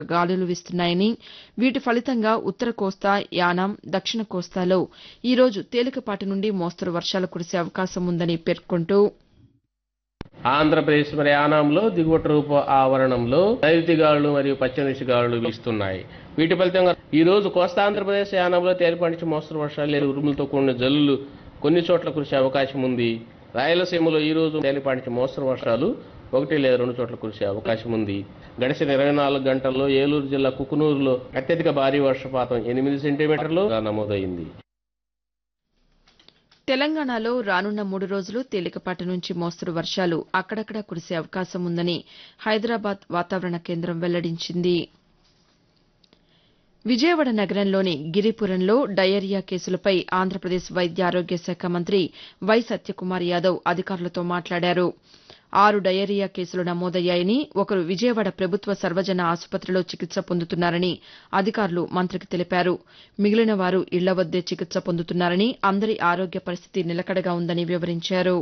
గాలులు వీస్తున్నాయని, వీటి ఫలితంగా ఉత్తర కోస్తా, యానాం, దక్షిణ కోస్తాలో ఈరోజు తేలికపాటి నుండి మోస్తరు వర్షాలు కురిసే అవకాశం ఉందని పేర్కొంటూ ఆంధ్రప్రదేశ్ మరి యానాంలో దిగువటి రూప ఆవరణంలో నైరుతి గాలులు మరియు పశ్చిమ దిశ గాలులు వీస్తున్నాయి. వీటి ఫలితంగా ఈ రోజు కోస్తా ఆంధ్రప్రదేశ్ యానాంలో తేలిపాటి నుంచి మోస్తరు వర్షాలు లేదా ఉరుములతో కూడిన జల్లులు కొన్ని చోట్ల కురిసే అవకాశం ఉంది. రాయలసీమలో ఈ రోజు తేలిపాటి నుంచి మోస్తరు వర్షాలు 1 లేదా 2 చోట్ల కురిసే అవకాశం ఉంది. గడిచిన 24 గంటల్లో ఏలూరు జిల్లా కుకునూరులో అత్యధిక భారీ వర్షపాతం 8 సెంటీమీటర్లు నమోదైంది. తెలంగాణలో రానున్న 3 రోజులు తేలికపాటి నుంచి మోస్తరు వర్షాలు అక్కడక్కడా కురిసే అవకాశం ఉందని హైదరాబాద్ వాతావరణ కేంద్రం వెల్లడించింది. విజయవాడ నగరంలోని గిరిపురంలో డయేరియా కేసులపై ఆంధ్రప్రదేశ్ వైద్య ఆరోగ్య శాఖ మంత్రి వై సత్యకుమార్ యాదవ్ అధికారులతో మాట్లాడారు. 6 డయేరియా కేసులు నమోదయ్యాయని, ఒకరు విజయవాడ ప్రభుత్వ సర్వజన ఆసుపత్రిలో చికిత్స పొందుతున్నారని అధికారులు మంత్రికి తెలిపారు. మిగిలిన వారు ఇళ్ల వద్దే చికిత్స పొందుతున్నారని, అందరి ఆరోగ్య పరిస్థితి నిలకడగా ఉందని వివరించారు.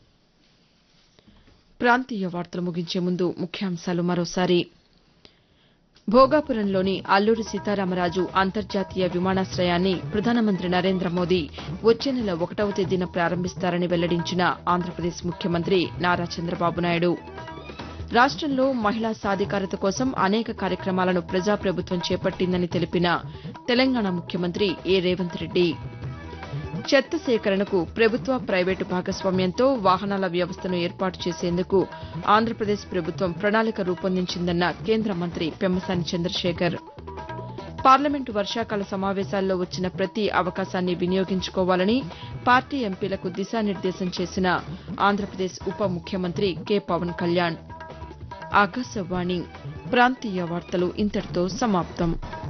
ప్రాంతీయ వార్తలు ముగించే ముందు ముఖ్యాంశాలు మరోసారి. భోగాపురంలోని అల్లూరి సీతారామరాజు అంతర్జాతీయ విమానాశయాన్ని ప్రధానమంత్రి నరేంద్ర మోదీ వచ్చే నెల 1వ తేదీన ప్రారంభిస్తారని వెల్లడించిన ఆంధ్రప్రదేశ్ ముఖ్యమంత్రి నారా చంద్రబాబు నాయుడు. రాష్టంలో మహిళా సాధికారత కోసం అనేక కార్యక్రమాలను ప్రజాప్రభుత్వం చేపట్టిందని తెలిపిన తెలంగాణ ముఖ్యమంత్రి ఏ రేవంత్ రెడ్డి. చెత్త సేకరణకు ప్రభుత్వ, ప్రైవేటు భాగస్వామ్యంతో వాహనాల వ్యవస్థను ఏర్పాటు చేసేందుకు ఆంధ్రప్రదేశ్ ప్రభుత్వం ప్రణాళిక రూపొందించిందన్న కేంద్ర మంత్రి పెమ్మసాని చంద్రశేఖర్. పార్లమెంటు వర్షాకాల సమావేశాల్లో వచ్చిన ప్రతి అవకాశాన్ని వినియోగించుకోవాలని పార్టీ ఎంపీలకు దిశానిర్దేశం చేసిన ఆంధ్రప్రదేశ్ ఉప ముఖ్యమంత్రి కె పవన్ కళ్యాణ్. ఆకాశవాణి ప్రాంతీయ వార్తలు ఇంతటితో సమాప్తం.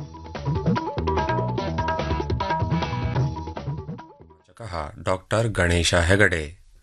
डॉक्टर गणेश हेगड़े।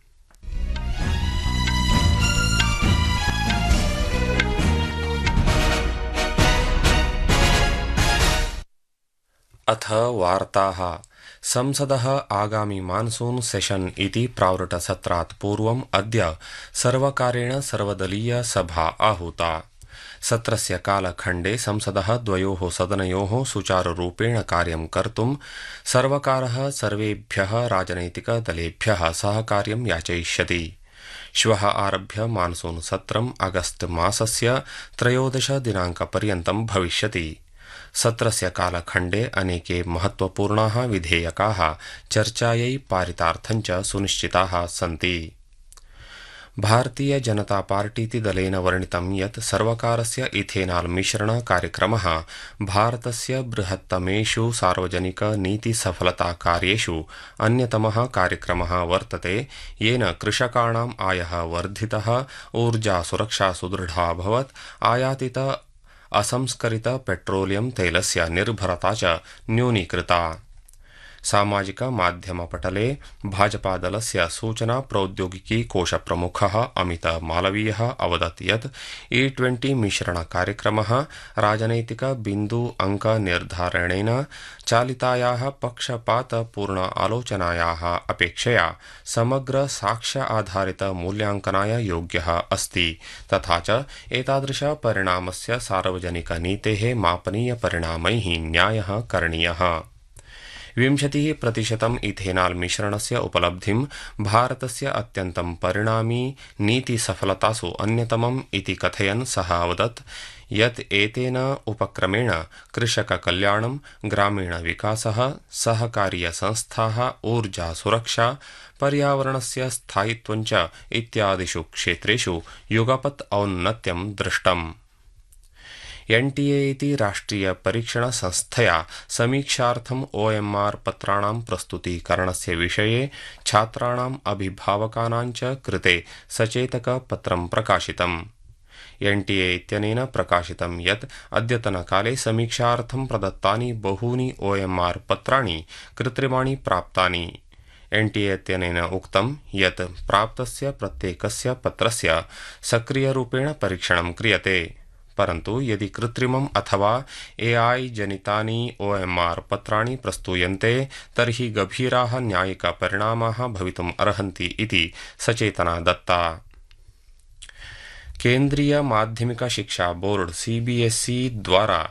अथ वार्ताः। संसदः आगामि मानसून सेशन इति प्रावृट्टसत्रात् पूर्वम् अद्य सर्वकारेण सर्वदलीय सभा आहूता। सत्रस्य कालखण्डे संसदः द्वयोः सदनयोः सुचारुरूपेण कार्यं कर्तुं सर्वकारः सर्वेभ्यः राजनैतिकदलेभ्यः सहकार्यं याचयिष्यति। श्वः आरभ्य मानसून सत्रम् अगस्त मासस्य 13 दिनाङ्कपर्यन्तं भविष्यति। सत्रस्य कालखण्डे अनेके महत्वपूर्णाः विधेयकाः चर्चायै पारितार्थं च सुनिश्चिताः सन्ति। भारतीय जनता पार्टीति दलेन वर्णितं यत् सर्वकारस्य इथेनाल मिश्रण कार्यक्रमः भारतस्य बृहत्तमेषु सार्वजनिक नीति सफलता कार्येषु अन्यतमः कार्यक्रमः वर्तते, येन कृषकाणाम् आयः वर्धितः, ऊर्जा सुरक्षा सुदृढा अभवत्, आयातित असंस्करित पेट्रोलियम तैलस्य निर्भरता च न्यूनीकृता। सामाजिक माध्यम पटले भाजपा दलस्य सूचना प्रौद्योगिकी कोश प्रमुखः अमित मालवीयः अवदत् यत् E20 मिश्रण कार्यक्रमः राजनैतिक बिन्दु अंक निर्धारणेन चालितायाः पक्षपातपूर्ण आलोचनायाः अपेक्षया समग्र साक्ष्य आधारित मूल्यांकनाय योग्यः अस्ति, तथा च एतादृश परिणामस्य सार्वजनिक नीतेः मापनीय परिणामैः न्यायः करणीयः। 20% इथेनाल मिश्रणस्य उपलब्धिं भारतस्य अत्यन्तं परिणामी नीति सफलतासु अन्यतमम् इति कथयन् सः अवदत् यत् एतेन उपक्रमेण कृषक कल्याणं, ग्रामीण विकासः, सहकारीय संस्थाः, ऊर्जा सुरक्षा, पर्यावरणस्य स्थायित्वं च इत्यादिषु क्षेत्रेषु युगपत् औन्नत्यं दृष्टम्। एनटीए इति राष्ट्रिय परीक्षण संस्थया समीक्षार्थम् OMR पत्राणां प्रस्तुतीकरणस्य विषये छात्राणाम् अभिभावकानां च कृते सचेतक पत्रं प्रकाशितम्। एनटीए इत्यनेन प्रकाशितं यत् अद्यतनकाले समीक्षार्थं प्रदत्तानि बहूनि OMR पत्राणि कृत्रिमाणि प्राप्तानि। एनटीए इत्यनेन उक्तं यत् प्राप्तस्य प्रत्येकस्य पत्रस्य सक्रियरूपेण परीक्षणं क्रियते, परन्तु यदि कृत्रिमम् अथवा AI जनितानि OMR पत्राणि प्रस्तूयन्ते तर्हि गभीराः न्यायिकपरिणामाः भवितुम् अर्हन्ति इति सचेतना दत्ता। केन्द्रीय माध्यमिक शिक्षा बोर्ड CBSE द्वारा